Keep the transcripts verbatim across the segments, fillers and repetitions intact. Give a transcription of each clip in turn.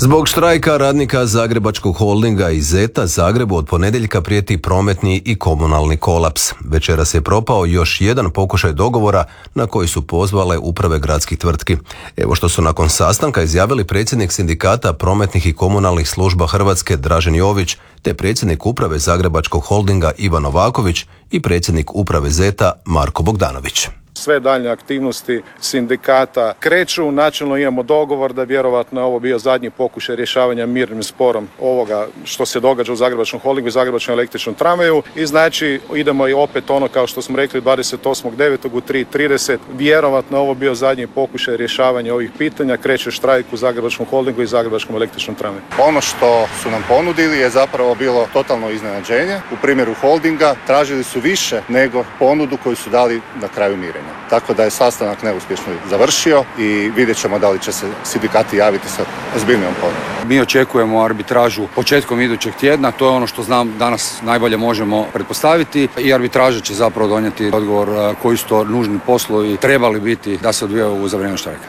Zbog štrajka radnika Zagrebačkog holdinga i Zeta Zagrebu od ponedjeljka prijeti prometni i komunalni kolaps. Večeras je propao još jedan pokušaj dogovora na koji su pozvale uprave gradskih tvrtki. Evo što su nakon sastanka izjavili predsjednik sindikata prometnih i komunalnih služba Hrvatske Dražen Jović, te predsjednik uprave Zagrebačkog holdinga Ivan Novaković i predsjednik uprave Zeta Marko Bogdanović. Sve daljnje aktivnosti sindikata kreću. Načelno imamo dogovor da vjerovatno je ovo bio zadnji pokušaj rješavanja mirnim sporom ovoga što se događa u Zagrebačkom holdingu i Zagrebačkom električnom tramvaju. I znači idemo i opet ono kao što smo rekli dvadeset osmog devetog u tri i trideset. Vjerovatno je ovo bio zadnji pokušaj rješavanja ovih pitanja. Kreće štrajk u Zagrebačkom holdingu i Zagrebačkom električnom tramvaju. Ono što su nam ponudili je zapravo bilo totalno iznenađenje. U primjeru holdinga tražili su više nego ponudu koju su dali na kraju mirenja. Tako da je sastanak neuspješno završio i vidjet ćemo da li će se sindikati javiti sa ozbiljnijom ponudom. Mi očekujemo arbitražu početkom idućeg tjedna, to je ono što znam danas najbolje možemo pretpostaviti i arbitraža će zapravo donijeti odgovor koji su to nužni poslovi trebali biti da se odvijaju za vrijeme štrajka.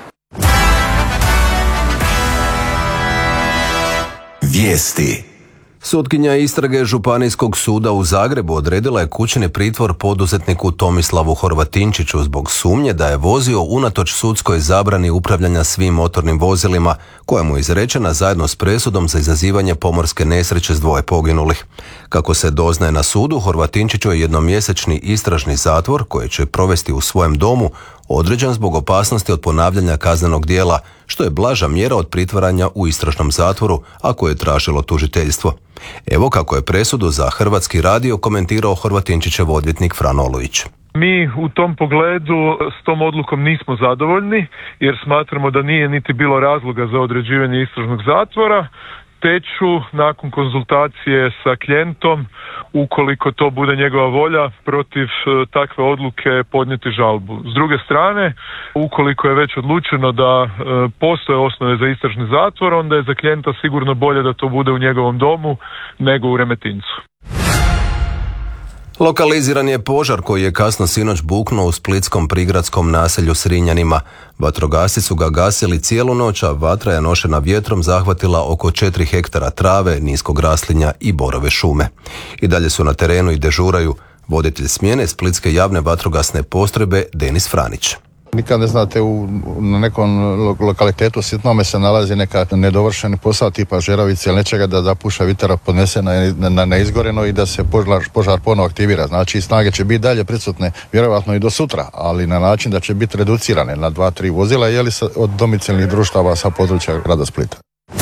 Vijesti. Sutkinja istrage Županijskog suda u Zagrebu odredila je kućni pritvor poduzetniku Tomislavu Horvatinčiću zbog sumnje da je vozio unatoč sudskoj zabrani upravljanja svim motornim vozilima, koja mu je izrečena zajedno s presudom za izazivanje pomorske nesreće s dvoje poginulih. Kako se doznaje na sudu, Horvatinčiću je jednomjesečni istražni zatvor koji će provesti u svojem domu određen zbog opasnosti od ponavljanja kaznenog djela, što je blaža mjera od pritvaranja u istražnom zatvoru, a koje je tražilo tužiteljstvo. Evo kako je presudu za Hrvatski radio komentirao Horvatinčićev odvjetnik Fran Olujić. Mi u tom pogledu s tom odlukom nismo zadovoljni jer smatramo da nije niti bilo razloga za određivanje istražnog zatvora, te ću nakon konzultacije sa klijentom, ukoliko to bude njegova volja, protiv takve odluke podnijeti žalbu. S druge strane, ukoliko je već odlučeno da e, postoje osnove za istražni zatvor, onda je za klijenta sigurno bolje da to bude u njegovom domu nego u Remetincu. Lokaliziran je požar koji je kasno sinoć buknuo u splitskom prigradskom naselju Srinjanima. Vatrogasci su ga gasili cijelu noć, a vatra je nošena vjetrom zahvatila oko četiri hektara trave, niskog raslinja i borove šume. I dalje su na terenu i dežuraju voditelj smjene Splitske javne vatrogasne postrojbe Denis Franić. Nikad ne znate, u, na nekom lokalitetu sitnome se nalazi neka nedovršeni posao tipa žeravice ili nečega da zapuša vitara podnese na, na neizgoreno i da se požar, požar ponovo aktivira. Znači snage će biti dalje prisutne vjerojatno i do sutra, ali na način da će biti reducirane na dva, tri vozila jeli sa, od domicilnih društava sa područja grada Splita.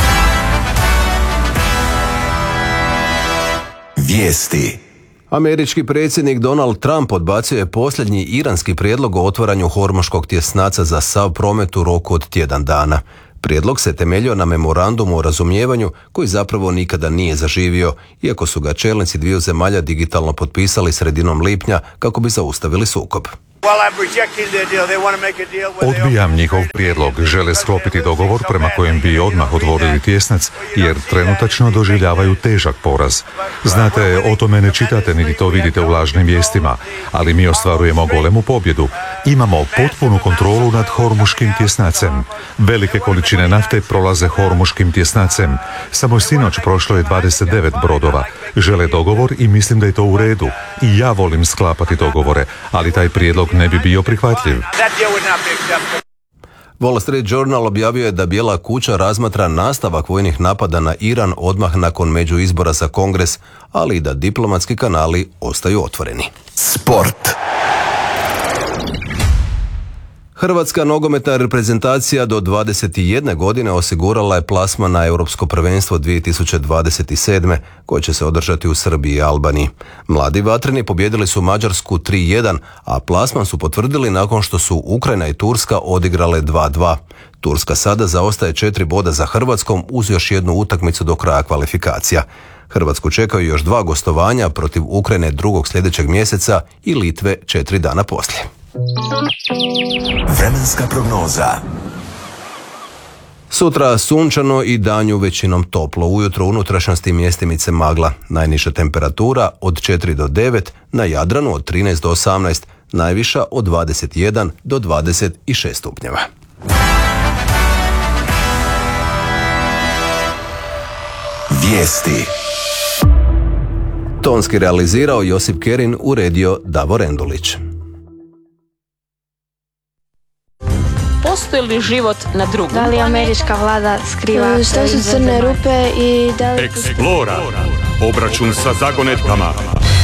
Vijesti. Američki predsjednik Donald Trump odbacio je posljednji iranski prijedlog o otvaranju hormuškog tjesnaca za sav promet u roku od tjedan dana. Prijedlog se temeljio na memorandumu o razumijevanju koji zapravo nikada nije zaživio, iako su ga čelnici dviju zemalja digitalno potpisali sredinom lipnja kako bi zaustavili sukob. Odbijam njihov prijedlog. Žele sklopiti dogovor prema kojem bi odmah otvorili tjesnac, jer trenutačno doživljavaju težak poraz. Znate, o tome ne čitate niti to vidite u lažnim vijestima, ali mi ostvarujemo golemu pobjedu. Imamo potpunu kontrolu nad hormuškim tjesnacem. Velike količine nafte prolaze hormuškim tjesnacem. Samo sinoć prošlo je dvadeset devet brodova. Žele dogovor i mislim da je to u redu. I ja volim sklapati dogovore, ali taj prijedlog ne bi bio prihvatljiv. Wall Street Journal objavio je da Bijela kuća razmatra nastavak vojnih napada na Iran odmah nakon međuizbora za Kongres, ali i da diplomatski kanali ostaju otvoreni. Sport. Hrvatska nogometna reprezentacija do dvadeset jedne godine osigurala je plasman na Europsko prvenstvo dvije tisuće dvadeset sedme koje će se održati u Srbiji i Albaniji. Mladi vatreni pobijedili su Mađarsku tri jedan, a plasman su potvrdili nakon što su Ukrajina i Turska odigrale dva dva. Turska sada zaostaje četiri boda za Hrvatskom uz još jednu utakmicu do kraja kvalifikacija. Hrvatsku čekaju još dva gostovanja protiv Ukrajine drugog sljedećeg mjeseca i Litve četiri dana poslije. Vremenska prognoza. Sutra sunčano i danju većinom toplo. Ujutro u unutrašnjosti mjestimice magla. Najniža temperatura od četiri do devet, na Jadranu od trinaest do osamnaest, najviša od dvadeset jedan do dvadeset šest stupnjeva. Vijesti. Tonski realizirao Josip Kerin, uredio Davor Endulić. Postoji li život na drugom? Da li američka vlada skriva što su crne rupe i da li... Eksplora. Obračun sa zagonetkama.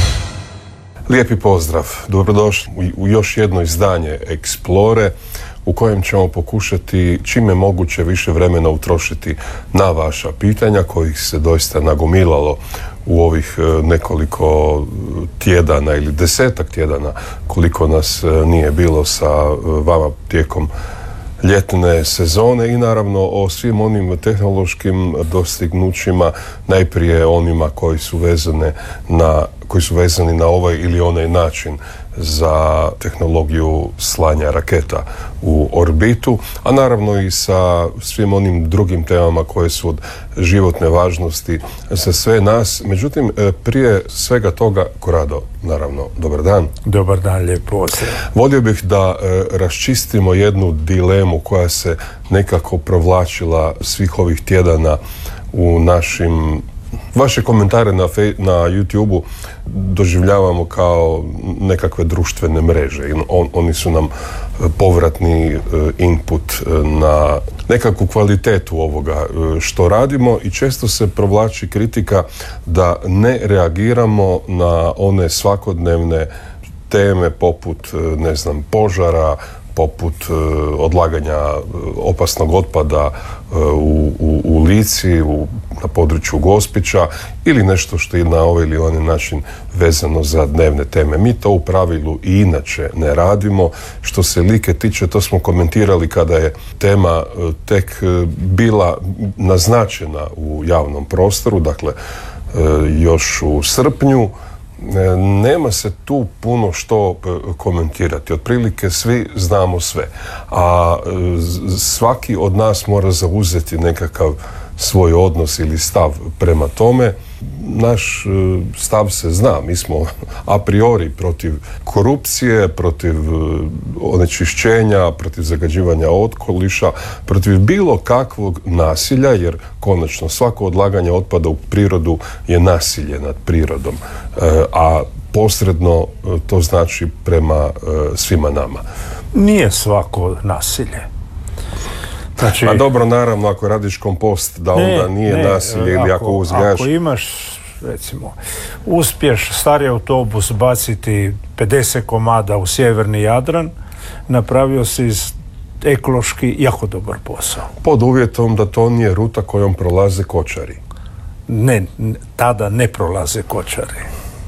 Lijepi pozdrav. Dobrodošli u još jedno izdanje Explore u kojem ćemo pokušati čim je moguće više vremena utrošiti na vaša pitanja kojih se doista nagomilalo u ovih nekoliko tjedana ili desetak tjedana koliko nas nije bilo sa vama tijekom ljetne sezone i naravno o svim onim tehnološkim dostignućima, najprije onima koji su vezane na, koji su vezani na ovaj ili onaj način za tehnologiju slanja raketa u orbitu, a naravno i sa svim onim drugim temama koje su od životne važnosti za sve nas. Međutim, prije svega toga, Korado, naravno, dobar dan. Dobar dan, lijep pozdrav. Volio bih da e, raščistimo jednu dilemu koja se nekako provlačila svih ovih tjedana u našim... Vaše komentare na, fej, na YouTube-u doživljavamo kao nekakve društvene mreže. On, oni su nam povratni uh, input uh, na nekakvu kvalitetu ovoga uh, što radimo i često se provlači kritika da ne reagiramo na one svakodnevne teme poput, uh, ne znam, požara, poput uh, odlaganja opasnog otpada uh, u, u, u Lici, u, na području Gospića ili nešto što je na ovaj ili onaj način vezano za dnevne teme. Mi to u pravilu i inače ne radimo. Što se Like tiče, to smo komentirali kada je tema uh, tek uh, bila naznačena u javnom prostoru, dakle uh, još u srpnju. Nema se tu puno što komentirati. Otprilike svi znamo sve. A svaki od nas mora zauzeti nekakav svoj odnos ili stav prema tome. Naš stav se zna. Mi smo a priori protiv korupcije, protiv onečišćenja, protiv zagađivanja okoliša, protiv bilo kakvog nasilja, jer konačno svako odlaganje otpada u prirodu je nasilje nad prirodom. A posredno to znači prema svima nama. Nije svako nasilje. Znači, a dobro, naravno, ako radiš kompost, da onda ne, nije ne, nasilje ili ako, ako uzgajaš... Ako imaš, recimo, uspješ stari autobus baciti pedeset komada u sjeverni Jadran, napravio si ekološki jako dobar posao. Pod uvjetom da to nije ruta kojom prolaze kočari. Ne, tada ne prolaze kočari.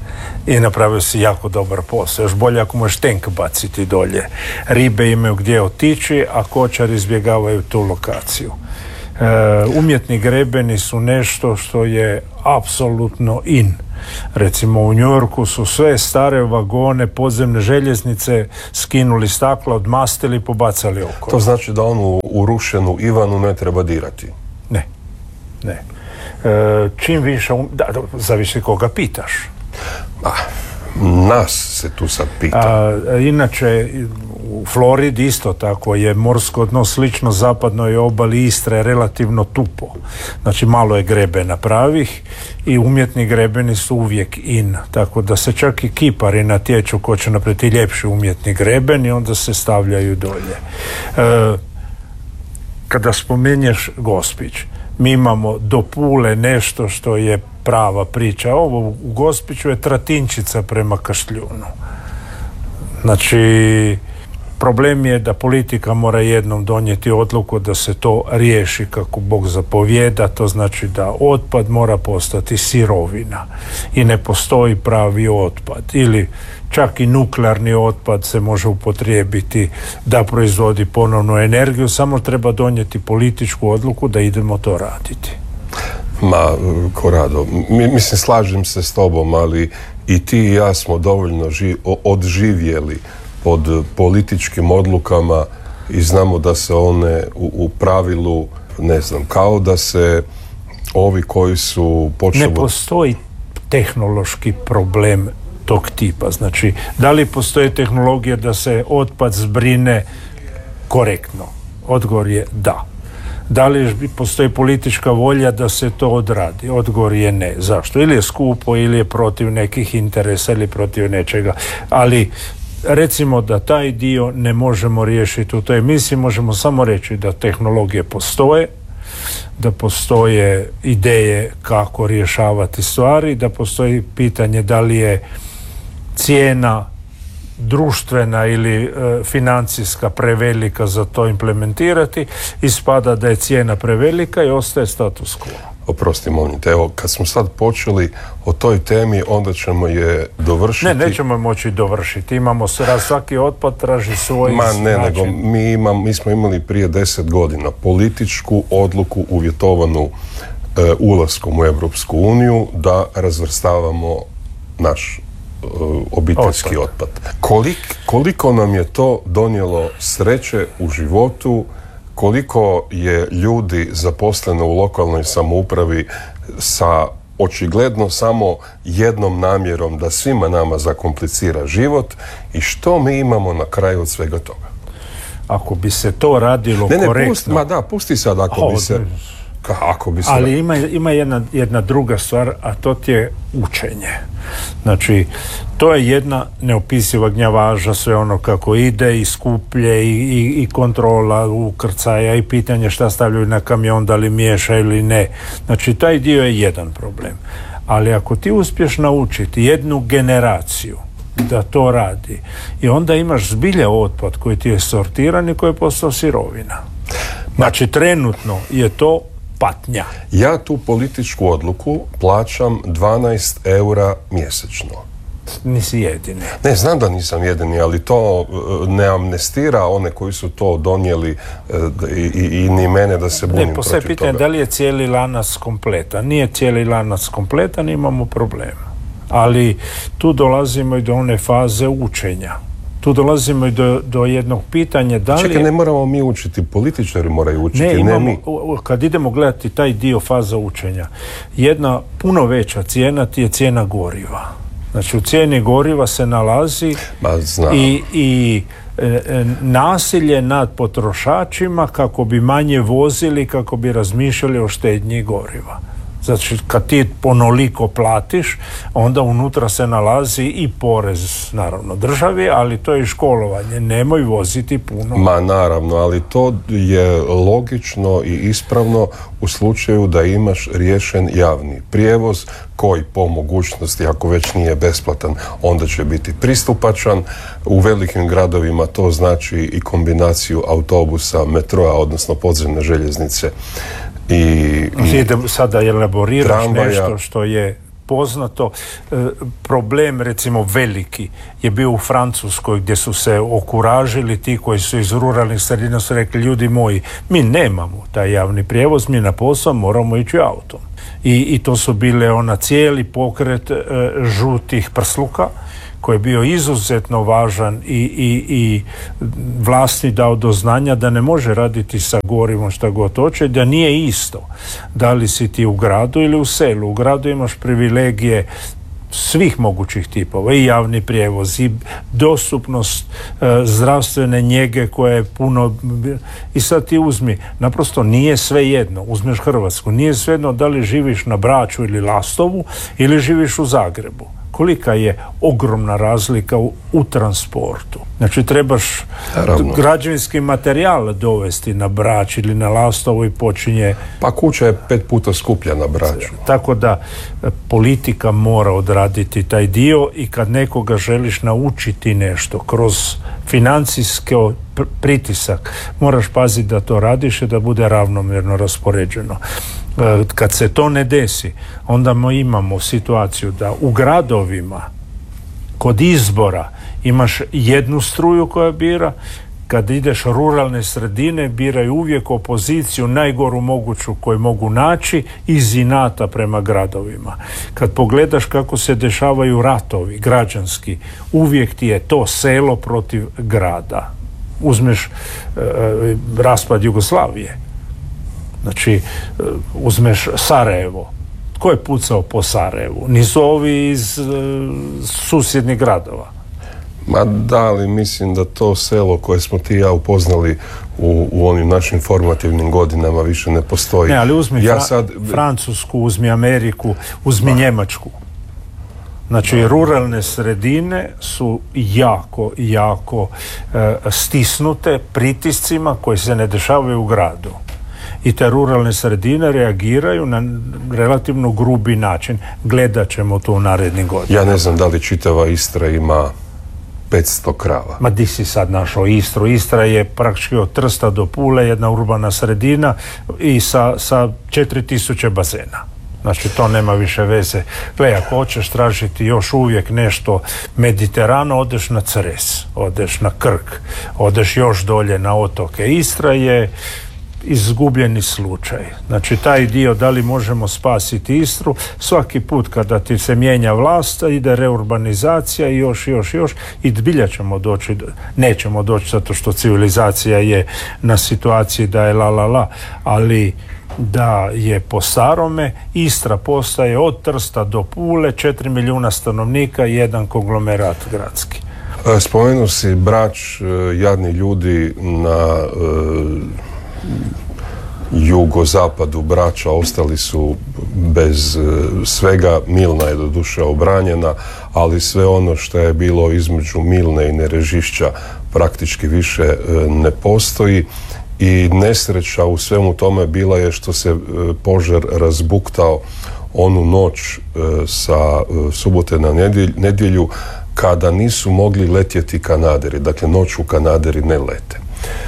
I napravio si jako dobar posao. Još bolje ako možeš tank baciti dolje. Ribe imaju gdje otići, a kočari izbjegavaju tu lokaciju. E, umjetni grebeni su nešto što je apsolutno in. Recimo u New Yorku su sve stare vagone podzemne željeznice skinuli stakla, odmastili i pobacali oko. To znači da onu urušenu Ivanu ne treba dirati? Ne. ne. E, čim više... Um... Da, zavisi koga pitaš. Ah, nas se tu sad pita. A, inače, u Floridi isto tako je morsko dno slično zapadnoj obali Istre relativno tupo. Znači malo je grebena pravih i umjetni grebeni su uvijek in. Tako da se čak i kipari natječu ko će napraviti ljepši umjetni greben i onda se stavljaju dolje. E, kada spomenješ Gospić, mi imamo do Pule nešto što je prava priča. Ovo u Gospiću je tratinčica prema Kaštljunu. Znači, problem je da politika mora jednom donijeti odluku da se to riješi kako Bog zapovijeda. To znači da otpad mora postati sirovina i ne postoji pravi otpad. Ili čak i nuklearni otpad se može upotrijebiti da proizvodi ponovnu energiju, samo treba donijeti političku odluku da idemo to raditi. Ma, Korado, mi, mislim, slažem se s tobom, ali i ti i ja smo dovoljno ži, odživjeli pod političkim odlukama i znamo da se one u, u pravilu, ne znam, kao da se ovi koji su počeli... Ne postoji tehnološki problem tog tipa. Znači, da li postoji tehnologija da se otpad zbrine korektno? Odgovor je da. Da li postoji politička volja da se to odradi? Odgovor je ne. Zašto? Ili je skupo, ili je protiv nekih interesa, ili protiv nečega. Ali recimo da taj dio ne možemo riješiti u toj emisiji, možemo samo reći da tehnologije postoje, da postoje ideje kako rješavati stvari, da postoji pitanje da li je cijena društvena ili e, financijska prevelika za to implementirati. Ispada da je cijena prevelika i ostaje status quo. Oprosti, molim te, evo, kad smo sad počeli o toj temi, onda ćemo je dovršiti. Ne, nećemo moći dovršiti. Imamo svaki otpad traži svoj Ma ne, način. nego mi, imam, mi smo imali prije deset godina političku odluku uvjetovanu e, ulaskom u Europsku uniju da razvrstavamo naš e, obiteljski otpad. otpad. Kolik, koliko nam je to donijelo sreće u životu, koliko je ljudi zaposleno u lokalnoj samoupravi sa očigledno samo jednom namjerom da svima nama zakomplicira život i što mi imamo na kraju od svega toga? Ako bi se to radilo ne, ne, korektno... Pusti, ma da, pusti sad ako o, bi se... Ka, ako bi se ali ima, ima jedna, jedna druga stvar, a to ti je učenje. Znači, to je jedna neopisiva gnjavaža, sve ono kako ide i skuplje i, i, i kontrola ukrcaja i pitanje šta stavljaju na kamion, da li miješa ili ne. Znači, taj dio je jedan problem. Ali ako ti uspješ naučiti jednu generaciju da to radi i onda imaš zbilja otpad koji ti je sortiran i koji je postao sirovina. Znači, trenutno je to patnja. Ja tu političku odluku plaćam dvanaest eura mjesečno. Nisi jedini. Ne, znam da nisam jedini, ali to ne amnestira one koji su to donijeli i, i, i ni mene da se bunim protiv toga. Ne, postoje pitanje da li je cijeli lanac kompletan. Nije cijeli lanac kompletan, imamo problema. Ali tu dolazimo i do one faze učenja. Tu dolazimo i do, do jednog pitanja da li... Čekaj, ne moramo mi učiti, političari moraju učiti, ne, imamo, ne mi. Kad idemo gledati taj dio faza učenja, jedna puno veća cijena ti je cijena goriva. Znači u cijeni goriva se nalazi Ma, znam. i, i e, nasilje nad potrošačima kako bi manje vozili, kako bi razmišljali o štednji goriva. Znači, kad ti onoliko platiš, onda unutra se nalazi i porez, naravno, državi, ali to je i školovanje. Nemoj voziti puno. Ma, naravno, ali to je logično i ispravno u slučaju da imaš riješen javni prijevoz koji po mogućnosti, ako već nije besplatan, onda će biti pristupačan. U velikim gradovima to znači i kombinaciju autobusa, metroa, odnosno podzemne željeznice. I, i Idem sada elaboriraš tramvaja. Nešto što je poznato. E, problem, recimo, veliki je bio u Francuskoj gdje su se okuražili ti koji su iz ruralnih sredina, su rekli, ljudi moji, mi nemamo taj javni prijevoz, mi na posao moramo ići autom. I, i to su bile ona cijeli pokret e, žutih prsluka koji je bio izuzetno važan i, i, i vlasti dao do znanja da ne može raditi sa gorivom šta god hoće, da nije isto da li si ti u gradu ili u selu. U gradu imaš privilegije svih mogućih tipova, i javni prijevoz, i dostupnost e, zdravstvene njege koja je puno, i sad ti uzmi, naprosto nije sve jedno, uzmeš Hrvatsku, nije sve jedno da li živiš na Braču ili Lastovu ili živiš u Zagrebu. Kolika je ogromna razlika u, u transportu. Znači, trebaš Naravno. građevinski materijal dovesti na Brač ili na Lastovo i počinje... Pa kuća je pet puta skuplja na Braču. Tako da politika mora odraditi taj dio i kad nekoga želiš naučiti nešto kroz financijski pritisak, moraš paziti da to radiš i da bude ravnomjerno raspoređeno. Kad se to ne desi, onda imamo situaciju da u gradovima kod izbora imaš jednu struju koja bira, kad ideš ruralne sredine biraju uvijek opoziciju najgoru moguću koju mogu naći iz inata prema gradovima. Kad pogledaš kako se dešavaju ratovi građanski, uvijek ti je to selo protiv grada. Uzmeš e, raspad Jugoslavije. Znači, uzmeš Sarajevo. Tko je pucao po Sarajevu? Nisu ovi iz uh, susjednih gradova. Ma da, ali mislim da to selo koje smo ti i ja upoznali u, u onim našim formativnim godinama više ne postoji. Ne, ali uzmi ja Fra- sad... Francusku, uzmi Ameriku, uzmi da. Njemačku. Znači, da. Ruralne sredine su jako, jako e, stisnute pritiscima koji se ne dešavaju u gradu. I te ruralne sredine reagiraju na relativno grubi način. Gledat ćemo to u narednim godinama. Ja ne znam da li čitava Istra ima petsto krava. Ma di si sad našao Istru? Istra je praktički od Trsta do Pule jedna urbana sredina i sa, sa četiri tisuće bazena. Znači, to nema više veze. Gle, ako hoćeš tražiti još uvijek nešto Mediterano, odeš na Cres, odeš na Krk, odeš još dolje na otoke. Istra je izgubljeni slučaj. Znači, taj dio, da li možemo spasiti Istru, svaki put kada ti se mijenja vlast, ide reurbanizacija i još, još, još i zbilja ćemo doći, nećemo doći zato što civilizacija je na situaciji da je la la la, ali da je po starome Istra postaje od Trsta do Pule četiri milijuna stanovnika i jedan konglomerat gradski. Spomenuo si Brač, jadni ljudi na jugozapadu Brača ostali su bez svega. Milna je doduše obranjena, ali sve ono što je bilo između Milne i Nerežišća praktički više ne postoji. I nesreća u svemu tome bila je što se požar razbuktao onu noć sa subote na nedjelju kada nisu mogli letjeti kanaderi. Dakle, noću kanaderi ne lete.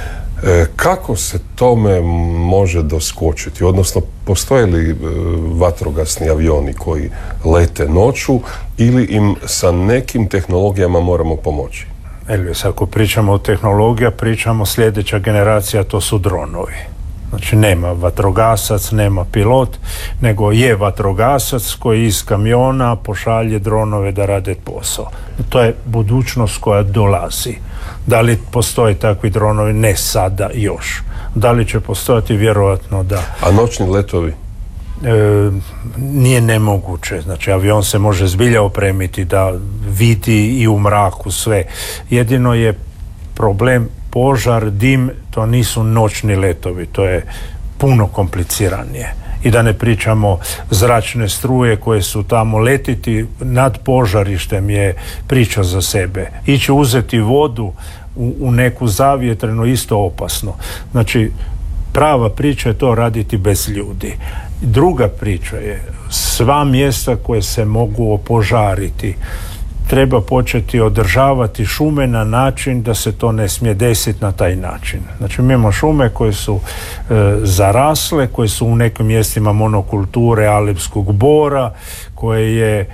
Kako se tome može doskočiti? Odnosno, postoje li vatrogasni avioni koji lete noću ili im sa nekim tehnologijama moramo pomoći? Elvis, ako pričamo o tehnologija, pričamo sljedeća generacija, to su dronovi. Znači, nema vatrogasac, nema pilot, nego je vatrogasac koji iz kamiona pošalje dronove da rade posao. To je budućnost koja dolazi. Da li postoje takvi dronovi? Ne sada još. Da li će postojati? Vjerojatno da. A noćni letovi? E, nije nemoguće. Znači, avion se može zbilja opremiti da vidi i u mraku sve. Jedino je problem požar, dim, to nisu noćni letovi, to je puno kompliciranije. I da ne pričamo zračne struje koje su tamo, letiti nad požarištem je priča za sebe. Ići uzeti vodu u, u neku zavjetrenu isto opasno. Znači, prava priča je to raditi bez ljudi. Druga priča je sva mjesta koje se mogu opožariti treba početi održavati šume na način da se to ne smije desiti na taj način. Znači, mi imamo šume koje su e, zarasle, koje su u nekim mjestima monokulture alpskog bora, koje je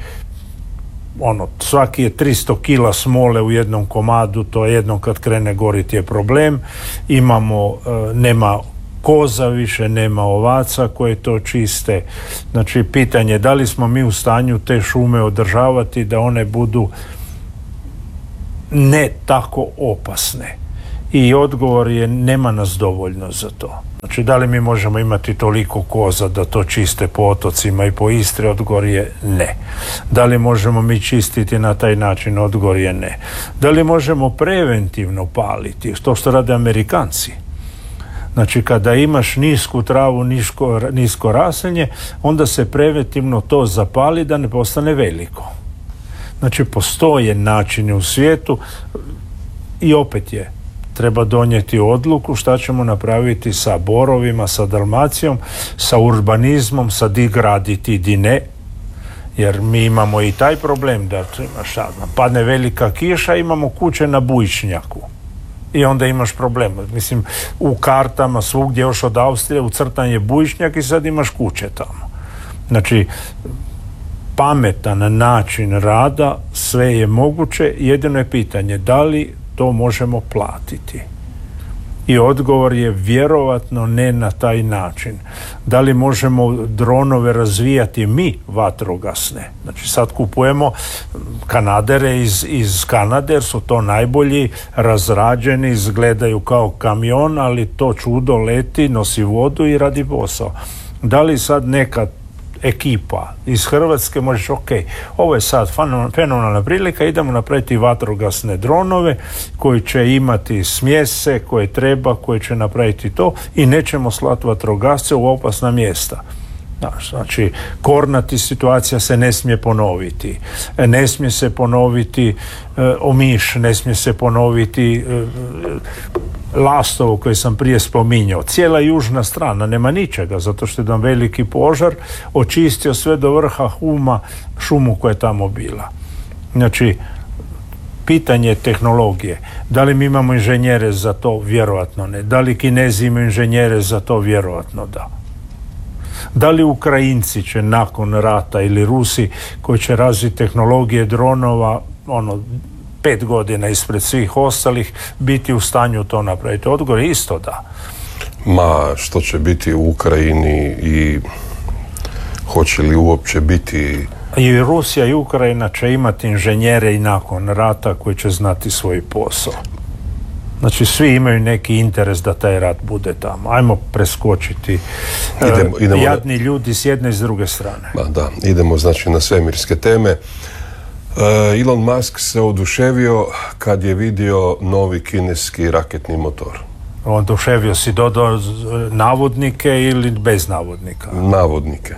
ono, svaki je tristo kila smole u jednom komadu, to jednom kad krene goriti je problem. Imamo, e, nema koza više, nema ovaca koje to čiste. Znači, pitanje je da li smo mi u stanju te šume održavati da one budu ne tako opasne. I odgovor je nema nas dovoljno za to. Znači, da li mi možemo imati toliko koza da to čiste po otocima i po Istri? Odgovor je ne. Da li možemo mi čistiti na taj način? Odgovor je ne. Da li možemo preventivno paliti? To što rade Amerikanci. Znači, kada imaš nisku travu, nisko, nisko rasenje, onda se preventivno to zapali da ne postane veliko. Znači, postoje načini u svijetu i opet je treba donijeti odluku šta ćemo napraviti sa borovima, sa Dalmacijom, sa urbanizmom, sa di graditi, di ne. Jer mi imamo i taj problem da šta, padne velika kiša, imamo kuće na bujičnjaku. I onda imaš problem. Mislim, u kartama svugdje još od Austrije ucrtan je bujičnjak i sad imaš kuće tamo. Znači, pametan način rada, sve je moguće, jedino je pitanje da li to možemo platiti. I odgovor je vjerovatno ne na taj način. Da li možemo dronove razvijati mi, vatrogasne? Znači, sad kupujemo kanadere iz, iz Kanade, jer su to najbolji, razrađeni, izgledaju kao kamion, ali to čudo leti, nosi vodu i radi posao. Da li sad neka ekipa iz Hrvatske možeš, ok, ovo je sad fenomenalna prilika, idemo napraviti vatrogasne dronove koji će imati smjese koje treba, koji će napraviti to i nećemo slati vatrogasce u opasna mjesta. Znači, Kornati situacija se ne smije ponoviti. Ne smije se ponoviti e, Omiš, ne smije se ponoviti e, Lastovo koje sam prije spominjao. Cijela južna strana nema ničega, zato što je jedan veliki požar očistio sve do vrha Huma šumu koja je tamo bila. Znači, pitanje tehnologije. Da li mi imamo inženjere za to? Vjerojatno ne. Da li Kinezi imaju inženjere za to? Vjerojatno da. Da li Ukrajinci će nakon rata ili Rusi koji će razviti tehnologije dronova ono pet godina ispred svih ostalih biti u stanju to napraviti? Odgovor je isto da. Ma što će biti u Ukrajini i hoće li uopće biti... I Rusija i Ukrajina će imati inženjere i nakon rata koji će znati svoj posao. Znači, svi imaju neki interes da taj rat bude tamo. Ajmo preskočiti idemo, idemo jadni na... ljudi s jedne i s druge strane. Ba, da, idemo znači na svemirske teme. Uh, Elon Musk se oduševio kad je vidio novi kineski raketni motor. Oduševio si dodao navodnike ili bez navodnika? Navodnike.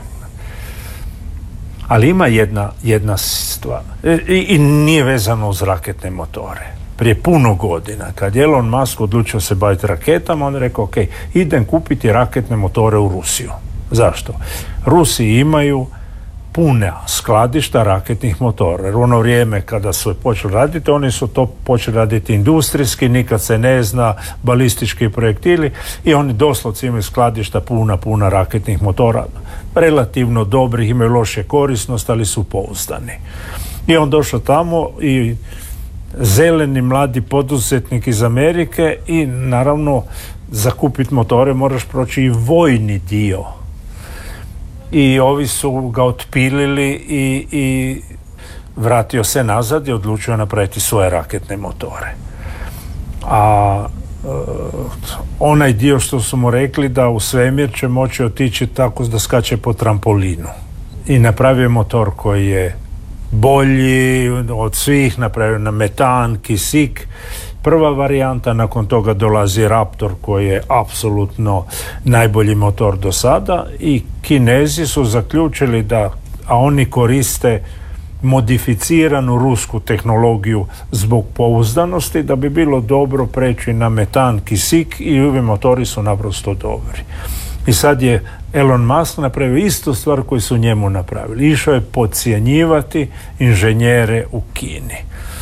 Ali ima jedna, jedna stvar. I, I nije vezano uz raketne motore. Prije puno godina, kad je Elon Musk odlučio se baviti raketama, on je rekao, ok, idem kupiti raketne motore u Rusiju. Zašto? Rusi imaju puna skladišta raketnih motora. Jer u ono vrijeme kada su počeli raditi, oni su to počeli raditi industrijski, nikad se ne zna, balistički projektili i oni doslovce imaju skladišta puna, puna raketnih motora. Relativno dobrih, imaju loše korisnost, ali su pouzdani. I on došao tamo i zeleni mladi poduzetnik iz Amerike i naravno za kupiti motore moraš proći i vojni dio. I ovi su ga otpilili i, i vratio se nazad i odlučio napraviti svoje raketne motore. A e, onaj dio što su mu rekli da u svemir će moći otići tako da skače po trampolinu. I napravio motor koji je bolji od svih, napravio na metan, kisik. Prva varijanta, nakon toga dolazi Raptor koji je apsolutno najbolji motor do sada i Kinezi su zaključili da, a oni koriste modificiranu rusku tehnologiju zbog pouzdanosti, da bi bilo dobro preći na metan, kisik i ovi motori su naprosto dobri. I sad je Elon Musk napravio istu stvar koju su njemu napravili. Išao je podcjenjivati inženjere u Kini.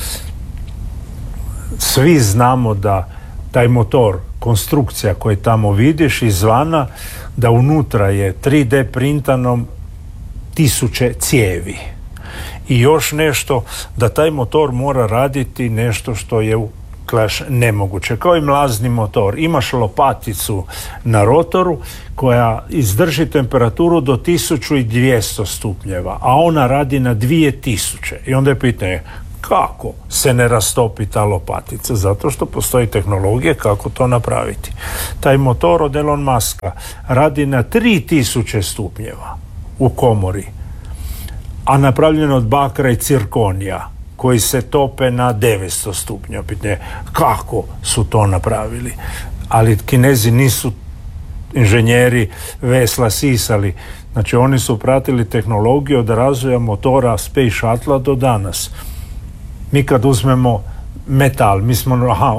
Svi znamo da taj motor, konstrukcija koju tamo vidiš izvana, da unutra je tri D printanom tisuće cijevi. I još nešto, da taj motor mora raditi nešto što je u Clash nemoguće. Kao i mlazni motor. Imaš lopaticu na rotoru koja izdrži temperaturu do tisuću dvjesto stupnjeva, a ona radi na dvije tisuće. I onda je pitanje, kako se ne rastopi ta lopatica? Zato što postoji tehnologija kako to napraviti. Taj motor od Elon Muska radi na tri tisuće stupnjeva u komori, a napravljen od bakra i cirkonija koji se tope na devetsto stupnjeva. Pitanje, kako su to napravili? Ali Kinezi nisu inženjeri vesla sisali. Znači, oni su pratili tehnologiju od razvoja motora Space Shuttle do danas. Mi kad uzmemo metal, mi smo, aha,